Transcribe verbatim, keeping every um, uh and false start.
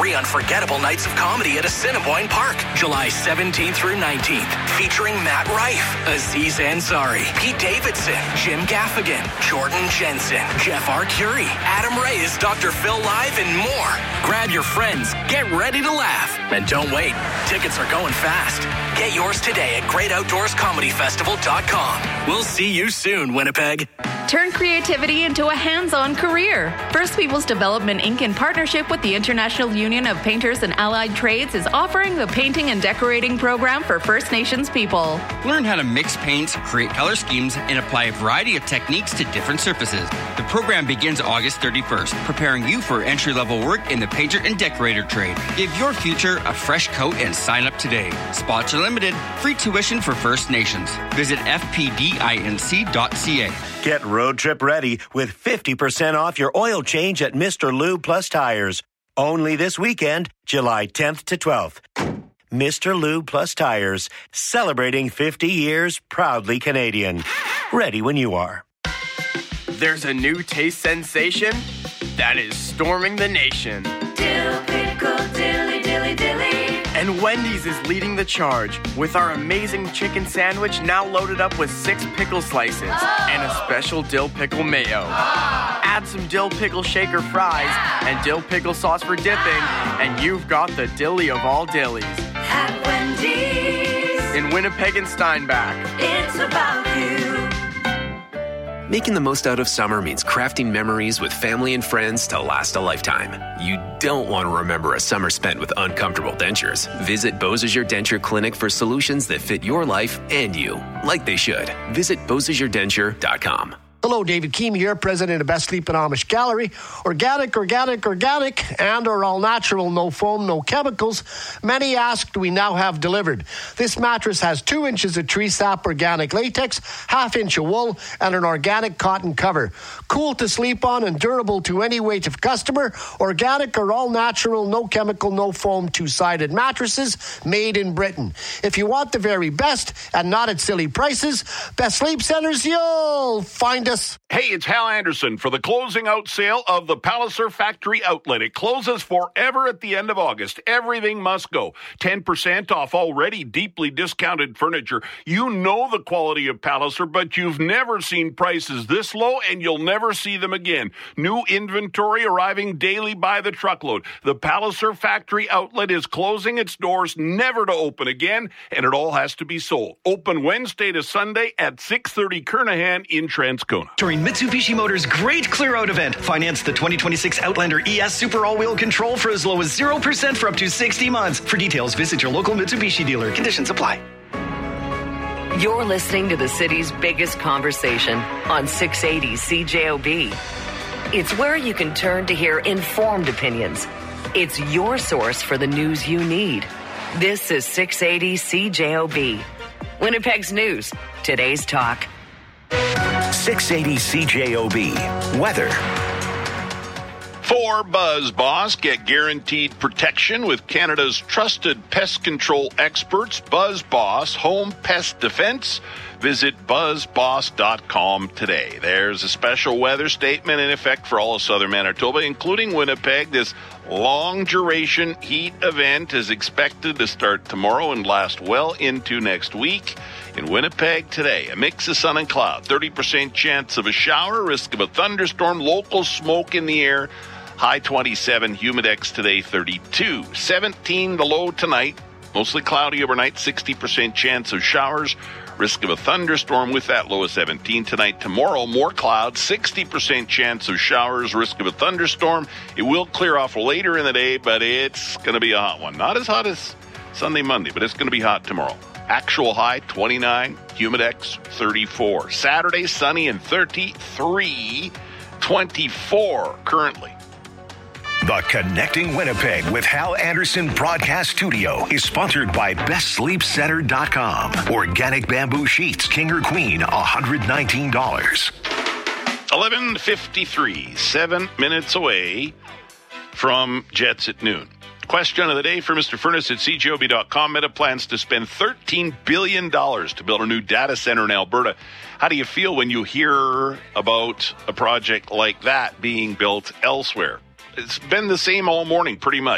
three unforgettable nights of comedy at Assiniboine Park, July seventeenth through nineteenth, featuring Matt Rife, Aziz Ansari, Pete Davidson, Jim Gaffigan, Jordan Jensen, Jeff Arcuri, Adam Ray as Doctor Phil Live, and more. Grab your friends, get ready to laugh, and don't wait. Tickets are going fast. Get yours today at great outdoors comedy festival dot com. We'll see you soon, Winnipeg. Turn creativity into a hands-on career. First Peoples Development Incorporated, in partnership with the International Union of Painters and Allied Trades, is offering the Painting and Decorating Program for First Nations people. Learn how to mix paints, create color schemes, and apply a variety of techniques to different surfaces. The program begins August thirty-first, preparing you for entry-level work in the painter and decorator trade. Give your future a fresh coat and sign up today. Spots are limited. Free tuition for First Nations. Visit f p d inc dot c a. Get road trip ready with fifty percent off your oil change at Mister Lube Plus Tires. Only this weekend, July tenth to twelfth. Mister Lube Plus Tires, celebrating fifty years, proudly Canadian. Ready when you are. There's a new taste sensation that is storming the nation. Dill pickle dilly dilly dilly. And Wendy's is leading the charge with our amazing chicken sandwich now loaded up with six pickle slices oh. and a special dill pickle mayo. Oh. Add some dill pickle shaker fries yeah. and dill pickle sauce for dipping, yeah. and you've got the dilly of all dillies. At Wendy's. In Winnipeg and Steinbach. It's about you. Making the most out of summer means crafting memories with family and friends to last a lifetime. You don't want to remember a summer spent with uncomfortable dentures. Visit Beausejour Denture Clinic for solutions that fit your life and you, like they should. Visit beausejour denture dot com. Hello, David Keem here, president of Best Sleep and Amish Gallery. Organic, organic, organic, and or all natural, no foam, no chemicals. Many asked, we now have delivered. This mattress has two inches of tree sap organic latex, half inch of wool, and an organic cotton cover. Cool to sleep on and durable to any weight of customer. Organic or all natural, no chemical, no foam, two-sided mattresses made in Britain. If you want the very best and not at silly prices, Best Sleep Centers, you'll find us. Hey, it's Hal Anderson for the closing out sale of the Palliser Factory Outlet. It closes forever at the end of August. Everything must go. ten percent off already deeply discounted furniture. You know the quality of Palliser, but you've never seen prices this low, and you'll never see them again. New inventory arriving daily by the truckload. The Palliser Factory Outlet is closing its doors, never to open again, and it all has to be sold. Open Wednesday to Sunday at six thirty Kernahan in Transcona. During Mitsubishi Motors' great clear-out event, finance the twenty twenty-six Outlander E S Super All-Wheel Control for as low as zero percent for up to sixty months. For details, visit your local Mitsubishi dealer. Conditions apply. You're listening to the city's biggest conversation on six eighty C J O B. It's where you can turn to hear informed opinions. It's your source for the news you need. This is six eighty C J O B. Winnipeg's news, today's talk. six eighty C J O B. Weather. For Buzz Boss, get guaranteed protection with Canada's trusted pest control experts, Buzz Boss Home Pest Defense. Visit buzz boss dot com today. There's a special weather statement in effect for all of southern Manitoba, including Winnipeg. This long-duration heat event is expected to start tomorrow and last well into next week. In Winnipeg today, a mix of sun and cloud, thirty percent chance of a shower, risk of a thunderstorm, local smoke in the air, high twenty-seven, Humidex today thirty-two, seventeen the low tonight, mostly cloudy overnight, sixty percent chance of showers, risk of a thunderstorm with that low of seventeen tonight. Tomorrow, more clouds, sixty percent chance of showers, risk of a thunderstorm. It will clear off later in the day, but it's going to be a hot one. Not as hot as Sunday, Monday, but it's going to be hot tomorrow. Actual high twenty-nine, Humidex thirty-four. Saturday, sunny and thirty-three, twenty-four currently. The Connecting Winnipeg with Hal Anderson Broadcast Studio is sponsored by best sleep center dot com. Organic bamboo sheets, king or queen, one hundred nineteen dollars. eleven fifty-three, seven minutes away from Jets at noon. Question of the day for Mister Furness at C J O B dot com. Meta plans to spend thirteen billion dollars to build a new data center in Alberta. How do you feel when you hear about a project like that being built elsewhere? It's been the same all morning, pretty much.